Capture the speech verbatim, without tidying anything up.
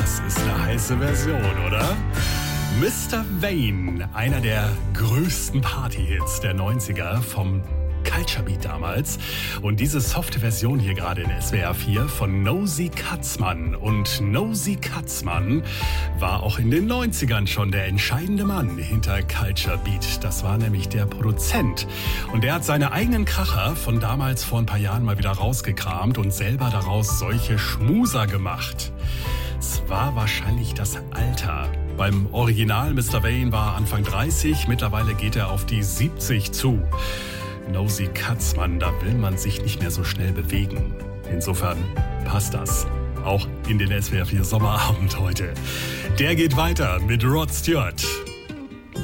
Das ist eine heiße Version, oder? Mister Wayne, einer der größten Party-Hits der neunziger vom Culture Beat damals. Und diese softe Version hier gerade in S W R vier von Nosy Katzmann. Und Nosy Katzmann war auch in den neunzigern schon der entscheidende Mann hinter Culture Beat. Das war nämlich der Produzent. Und der hat seine eigenen Kracher von damals vor ein paar Jahren mal wieder rausgekramt und selber daraus solche Schmuser gemacht. Es war wahrscheinlich das Alter. Beim Original Mister Wayne war Anfang dreißig, mittlerweile geht er auf die siebzig zu. Nosy Katzmann, da will man sich nicht mehr so schnell bewegen. Insofern passt das. Auch in den S W R vier Sommerabend heute. Der geht weiter mit Rod Stewart.